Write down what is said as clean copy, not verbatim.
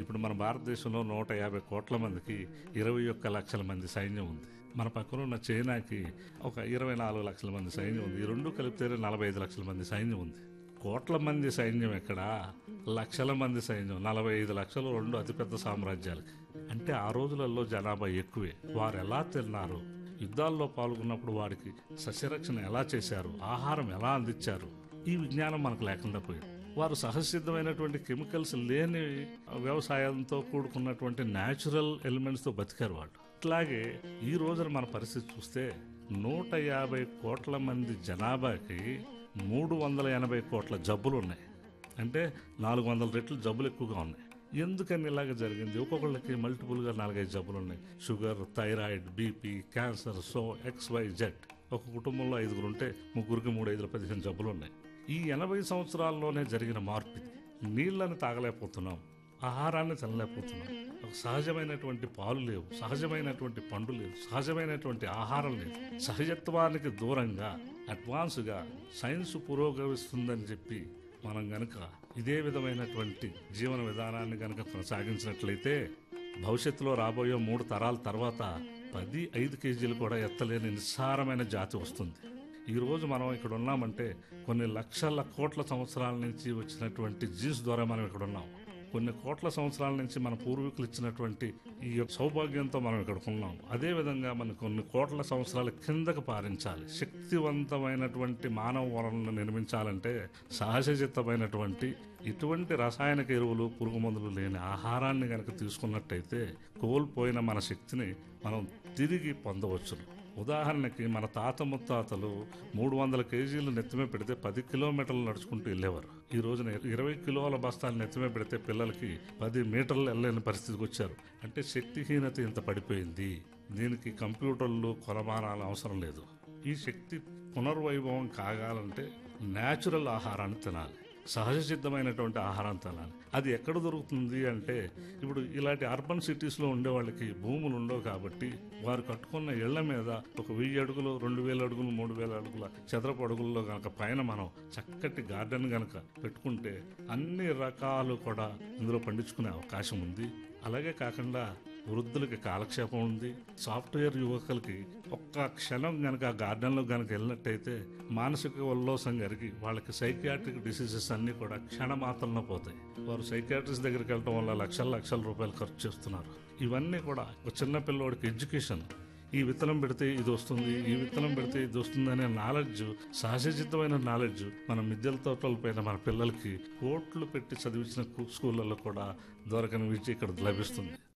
ఇప్పుడు మన భారతదేశంలో 150 కోట్ల మందికి 21 లక్షల మంది సైన్యం ఉంది. మన పక్కన ఉన్న చైనాకి ఒక 24 లక్షల మంది సైన్యం ఉంది. ఈ రెండు కలిపితే 45 లక్షల మంది సైన్యం ఉంది. కోట్ల మంది సైన్యం ఎక్కడా, లక్షల మంది సైన్యం 45 లక్షలు రెండు అతిపెద్ద సామ్రాజ్యాలకి. అంటే ఆ రోజులలో జనాభా ఎక్కువే. వారు ఎలా తిన్నారు, యుద్ధాల్లో పాల్గొన్నప్పుడు వాడికి సస్యరక్షణ ఎలా చేశారు, ఆహారం ఎలా అందించారు, ఈ విజ్ఞానం మనకు లేకుండా పోయింది. వారు సహజసిద్ధమైనటువంటి కెమికల్స్ లేని వ్యవసాయంతో కూడుకున్నటువంటి న్యాచురల్ ఎలిమెంట్స్తో బతికారు వాళ్ళు. ఇట్లాగే ఈ రోజున మన పరిస్థితి చూస్తే 150 కోట్ల మంది జనాభాకి 380 కోట్ల జబ్బులు ఉన్నాయి. అంటే 400 రెట్లు జబ్బులు ఎక్కువగా ఉన్నాయి. ఎందుకని ఇలాగ జరిగింది? ఒక్కొక్కళ్ళకి మల్టిపుల్గా 4-5 జబ్బులు ఉన్నాయి. Sugar, thyroid, BP, cancer, so XYZ. ఒక కుటుంబంలో 5 ఉంటే ముగ్గురికి 3, 5, 15 జబ్బులు ఉన్నాయి. ఈ 80 సంవత్సరాల్లోనే జరిగిన మార్పు ఇది. నీళ్ళని తాగలేకపోతున్నాం, ఆహారాన్ని తినలేకపోతున్నాం, ఒక సహజమైనటువంటి పాలు లేవు, సహజమైనటువంటి పండు లేదు, సహజమైనటువంటి ఆహారం లేదు. సహజత్వానికి దూరంగా అడ్వాన్స్గా సైన్స్ పురోగమిస్తుందని చెప్పి మనం గనక ఇదే విధమైనటువంటి జీవన విధానాన్ని గనక కొనసాగించినట్లయితే భవిష్యత్తులో రాబోయే 3 తరాల తర్వాత 10-5 కేజీలు కూడా ఎత్తలేని నిస్సారమైన జాతి వస్తుంది. ఈరోజు మనం ఇక్కడ ఉన్నామంటే కొన్ని లక్షల కోట్ల సంవత్సరాల నుంచి వచ్చినటువంటి జీన్స్ ద్వారా మనం ఇక్కడ ఉన్నాం. కొన్ని కోట్ల సంవత్సరాల నుంచి మన పూర్వీకులు ఇచ్చినటువంటి ఈ సౌభాగ్యంతో మనం ఇక్కడ ఉన్నాం. అదేవిధంగా మనం కొన్ని కోట్ల సంవత్సరాల కిందకు పారించాలి. శక్తివంతమైనటువంటి మానవ వనరులను నిర్మించాలంటే సహజసిద్ధమైనటువంటి ఇటువంటి రసాయనిక ఎరువులు, పురుగు మందులు లేని ఆహారాన్ని కనుక తీసుకున్నట్టయితే కోల్పోయిన మన శక్తిని మనం తిరిగి పొందవచ్చు. ఉదాహరణకి మన తాత ముత్తాతలు 300 కేజీలు నెత్తిమే పెడితే 10 కిలోమీటర్లు నడుచుకుంటూ వెళ్ళేవారు. ఈ రోజున 20 కిలోల బస్తాలు నెత్తిమే పెడితే పిల్లలకి 10 మీటర్లు వెళ్ళలేని పరిస్థితికి వచ్చారు. అంటే శక్తిహీనత ఇంత పడిపోయింది. దీనికి కంప్యూటర్లు, కొలమానాలు అవసరం లేదు. ఈ శక్తి పునర్వైభవం కాగాలంటే న్యాచురల్ ఆహారాన్ని తినాలి, సహజ సిద్ధమైనటువంటి ఆహారం తినాలి. అది ఎక్కడ దొరుకుతుంది అంటే ఇప్పుడు ఇలాంటి అర్బన్ సిటీస్లో ఉండే వాళ్ళకి భూములు ఉండవు కాబట్టి వారు కట్టుకున్న ఇళ్ల మీద ఒక 1000 అడుగులు, 2000 అడుగులు, 3000 అడుగుల చదరపు అడుగుల్లో కనుక పైన మనం చక్కటి గార్డెన్ కనుక పెట్టుకుంటే అన్ని రకాలు కూడా ఇందులో పండించుకునే అవకాశం ఉంది. అలాగే కాకుండా వృద్ధులకి కాలక్షేపం ఉంది. సాఫ్ట్వేర్ యువకులకి ఒక్క క్షణం గనక గార్డెన్లో గనక వెళ్ళినట్టయితే మానసిక ఉల్లాసం కలిగి వాళ్ళకి సైకియాట్రిక్ డిసీజెస్ అన్నీ కూడా క్షణమాత్రంలో పోతాయి. వారు సైకియాట్రిస్ట్ దగ్గరికి వెళ్ళడం వల్ల లక్షల రూపాయలు ఖర్చు చేస్తున్నారు. ఇవన్నీ కూడా ఒక చిన్న పిల్లోడికి ఎడ్యుకేషన్, ఈ విత్తనం పెడితే ఇది వస్తుంది, ఈ విత్తనం పెడితే ఇది వస్తుంది అనే నాలెడ్జ్, సహజసిద్ధమైన నాలెడ్జ్ మన మిద్దెల తోటల పైన మన పిల్లలకి కోట్లు పెట్టి చదివించిన స్కూళ్ళల్లో కూడా దొరకని విద్య ఇక్కడ లభిస్తుంది.